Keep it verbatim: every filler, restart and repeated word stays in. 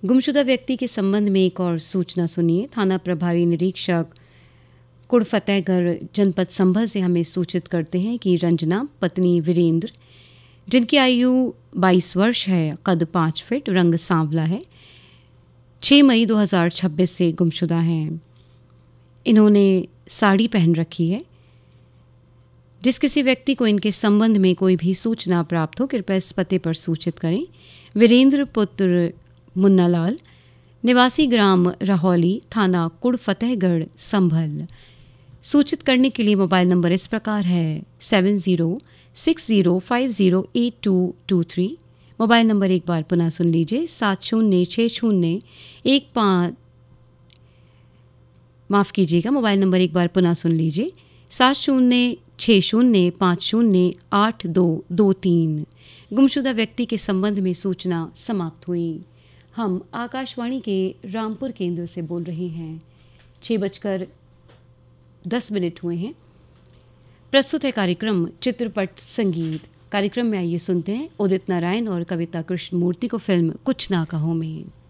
गुमशुदा व्यक्ति के संबंध में एक और सूचना सुनिए। थाना प्रभारी निरीक्षक कुड़ फतेहगढ़ जनपद संभल से हमें सूचित करते हैं कि रंजना पत्नी वीरेंद्र, जिनकी आयु बाईस वर्ष है, कद पाँच फीट, रंग सांवला है, छह मई दो हज़ार छब्बीस से गुमशुदा हैं। इन्होंने साड़ी पहन रखी है। जिस किसी व्यक्ति को इनके संबंध में कोई भी सूचना प्राप्त हो, कृपया इस पते पर सूचित करें। वीरेंद्र पुत्र मुन्नालाल, निवासी ग्राम रहौली, थाना कुड़ फतेहगढ़, संभल। सूचित करने के लिए मोबाइल नंबर इस प्रकार है seven zero six zero five zero eight to to three. Mobile number एक बार पुनः सुन लीजिए, सात शून्य छः शून्य एक पाँच माफ़ कीजिएगा मोबाइल नंबर एक बार पुनः सुन लीजिए, सात शून्य छः शून्य पाँच शून्य आठ दो दो तीन। गुमशुदा व्यक्ति के संबंध में सूचना समाप्त हुई। हम आकाशवाणी के रामपुर केंद्र से बोल रहे हैं। छः बजकर दस मिनट हुए हैं। प्रस्तुत है कार्यक्रम चित्रपट संगीत। कार्यक्रम में आइए सुनते हैं उदित नारायण और कविता कृष्णमूर्ति को फिल्म कुछ ना कहो में।